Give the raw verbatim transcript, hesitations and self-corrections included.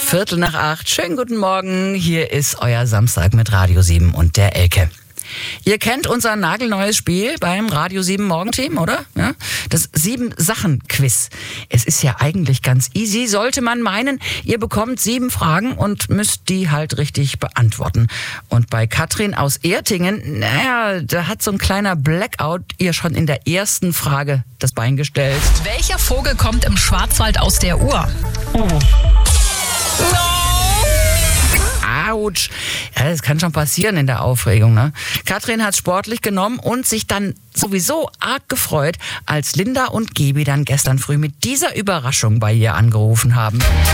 Viertel nach acht. Schönen guten Morgen. Hier ist euer Samstag mit Radio sieben und der Elke. Ihr kennt unser nagelneues Spiel beim Radio sieben Morgenteam, oder? Ja? Das Sieben-Sachen-Quiz. Es ist ja eigentlich ganz easy, sollte man meinen. Ihr bekommt sieben Fragen und müsst die halt richtig beantworten. Und bei Katrin aus Ertingen, naja, da hat so ein kleiner Blackout ihr schon in der ersten Frage das Bein gestellt. Welcher Vogel kommt im Schwarzwald aus der Uhr? Oh. Autsch. Ja, das kann schon passieren in der Aufregung, ne? Katrin hat sportlich genommen und sich dann sowieso arg gefreut, als Linda und Gebi dann gestern früh mit dieser Überraschung bei ihr angerufen haben.